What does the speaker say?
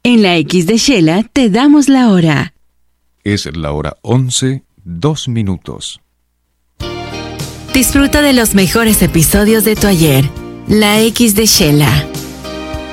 En la X de Shela te damos la hora. Es la hora 11:02. Disfruta de los mejores episodios de tu ayer. La X de Shela.